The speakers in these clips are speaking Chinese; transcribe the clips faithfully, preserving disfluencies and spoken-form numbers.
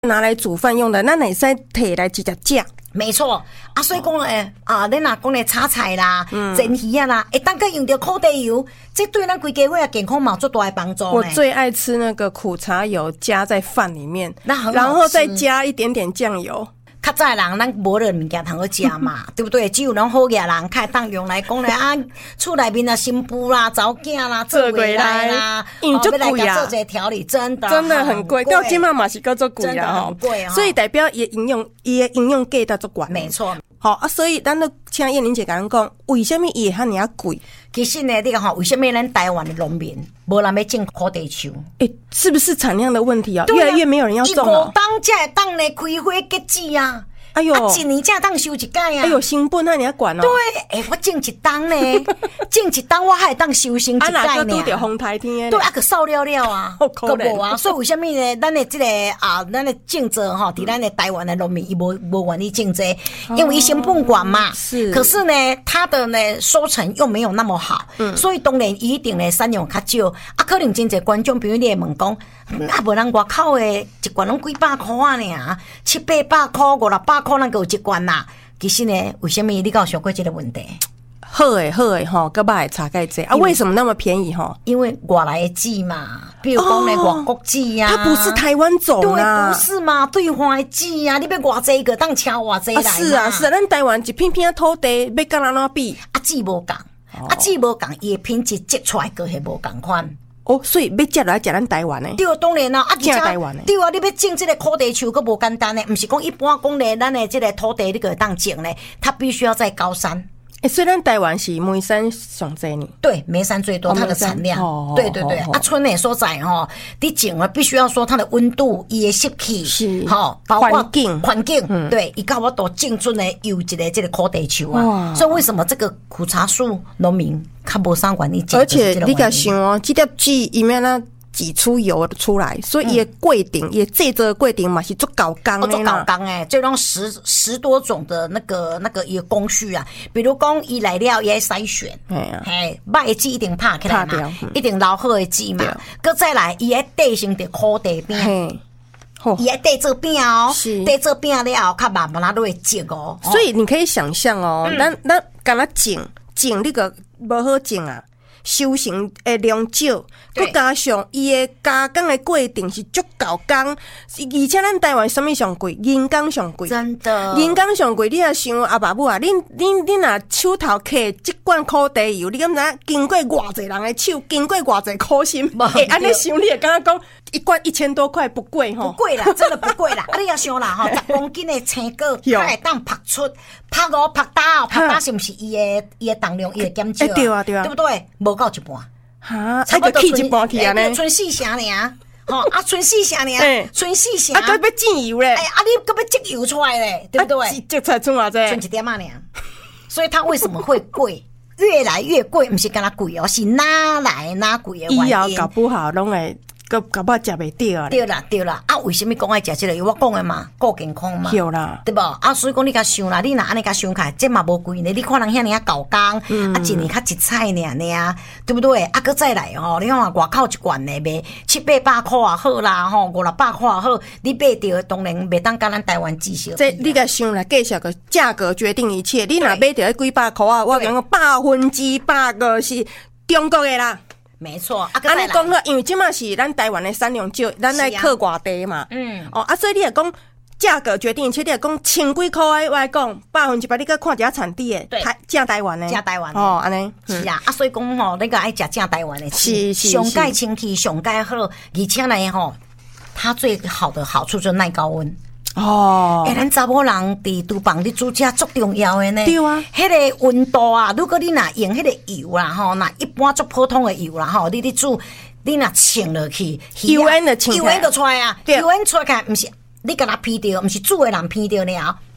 拿来煮饭用的，咱会使摕来直接食。 没错啊，所以讲诶啊，恁若讲咧炒菜啦、蒸鱼啊啦，会当个用到苦地油，这对咱规家伙健康嘛有足大的帮助。 我最爱吃那个苦茶油加在饭里面， 那很好吃， 然后再加一点点酱油。 较早人咱无了物件通好食嘛，对不对？只有咱好嘢人开当用来讲咧啊，厝内面啊新妇啦、查某囝啦、做回来啦， 因为足贵啊， 做这调理真的真的很贵，到今嘛嘛是够足贵啊， 很贵哦。 所以代表伊营养，伊的营养价值足高。 没错。 好啊，所以咱都请燕玲姐甲咱讲，为什么伊会遐尔贵？ 其实呢，这个吼，为什么咱台湾的农民无人要种苦地树？ 诶、欸，是不是产量的问题啊？越来越没有人要种了。 五当才会当呢开花结籽啊！ 哎呦， 啊，一年才当收一届啊！ 哎呦，成本那你要管哦。 对，诶、欸，我种一当呢，种一当我还当收成一届呢。 啊，哪个拄着风台天对，啊，个扫了了啊， 可无啊。所以为什么呢？咱的这个啊，咱的种植吼，伫咱的台湾的农民，伊无无愿意种植，因为伊成本高嘛。 是。 可是呢，它的呢收成又没有那么好，嗯，所以当然一定呢产量较少。啊，可能真侪观众朋友你会问讲，啊，无人外口的一罐拢几百块啊呢？七八百块、五六百块，咱个有一罐啦。其实呢，为什么你敢有想过这个问题？ 好诶，好诶，吼，个歹查盖这啊，为什么那么便宜吼？ 因为外来的籽嘛，比如讲咧外国籽啊， 它不是台湾种啊， 对，不是嘛？对方的籽啊，你要偌济个当请偌济来嘛？ 是啊，是啊，咱台湾一片片土地，要甲咱哪比？ 啊，籽无共，啊，籽无共，伊的品质结出来个系无共款。 哦，所以要食来食咱台湾诶， 对，当然啦，啊， 正台湾诶， 对啊，你要种这个苦地树，佫无简单诶，毋是讲一般讲咧，咱的这个土地你个当种咧，它必须要在高山。 诶、欸，虽然台湾是梅山上济呢， 对，梅山最多，它的产量， 哦、 对对对，啊，村内所在吼，你种了必须要说它的温度、伊的湿气， 是， 吼，包括环境， 环境，嗯、对，伊甲我都种出来有一个这个苦地树啊，所以为什么这个苦茶树农民较无啥愿意种？ 而且你甲想哦，这粒籽伊面那挤出油出来，所以伊的过程，伊制作的过程嘛是足高工的啦， 足高工诶，就用十十多种的那个那个伊的工序啊，比如讲伊来了，伊要筛选，嘿，歹的籽一定拍起来嘛，一定留好的籽嘛，搁再来伊要地成伫苦地边。伊要地做饼哦，地做饼了后，较慢慢都会结哦。 所以你可以想象哦，咱咱敢若种种那个无好种啊。收成的量少，佮加上伊的加工的过程是足高工，而且咱台湾什么上贵？人工上贵， 真的， 人工上贵。你也想阿爸母啊，恁恁恁若手头摕一罐苦地油，你敢知经过偌济人的手，经过偌济苦心？诶，安尼想你会感觉讲一罐一千多块不贵吼？ 不贵啦，真的不贵啦。啊，你要想啦吼，十公斤的青果，它会当拍出拍五拍打，拍打是毋是伊的伊的重量伊会减少？ 对啊对啊， 对不对？无够一半， 哈，差不多起一半去安尼， 剩四成尔。吼啊，剩四成尔，剩四成， 啊，佮要进油咧， 哎啊，你佮要积油出来咧，对不对？ 积出来剩偌济？ 剩一点仔尔。所以它为什么会贵？越来越贵，不是干那贵哦，是哪来哪贵的原因。 以后搞不好拢会。个搞不好食袂着啊！ 对啦对啦，啊，为什么讲爱食这个？我讲的嘛，顾健康嘛， 对啦， 对不？啊，所以讲你甲想啦，你若安尼甲想起来，这嘛无贵呢。你看人遐尔啊搞工，嗯、啊一年较一菜尔尔，对不对？啊，搁再来吼，你看外口一罐的卖七八百块也好啦，吼五六百块也好，你买着当然袂当甲咱台湾至少。 这你甲想啦，计价个价格决定一切。你若买着几百块啊，我讲个百分之百个是中国的啦。 没错，啊， 安尼讲好，因为即马是咱台湾的产量少，咱来靠外地嘛。嗯，哦，啊，所以你也讲价格决定一切，你也讲千几块的，我来讲百分之百，你搁看一下产地的，台正台湾的， 正台湾哦，安尼是啊，啊，所以讲吼，你个爱食正台湾的， 是是上盖清气，上盖好，而且呢吼，它最好的好处就是耐高温。 哦， 诶、欸，咱查某人伫厨房伫煮食足重要诶呢。 对啊， 迄个温度啊，如果你若用迄个油啦吼，那一般足普通诶油啦吼，你伫煮，你若浸落去， 油烟就浸油烟就出来啊， 油烟出来，毋是你甲它偏掉，毋是煮诶人偏掉了，你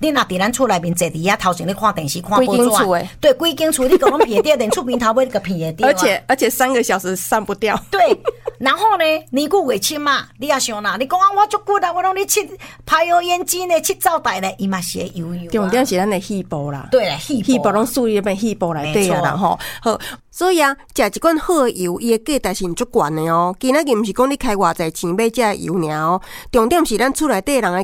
你若伫咱厝内面坐伫遐头前咧看电视看报纸， 规间厝诶， 对，规间厝你讲拢骗得，连厝边头尾你个骗得， 而且而且三个小时散不掉。 对，然后呢，年久月深嘛，你也想啦，你讲啊，我足久啦，我拢咧吃排油烟机呢，吃灶台呢，伊嘛是会油油。 重点是咱的细胞啦， 对啦，细细胞拢属于变细胞内底啊啦吼。好，所以啊，食一罐好的油，伊的价值是足悬的哦。今仔日毋是讲你开偌济钱买这油尔哦，重点是咱厝内底人的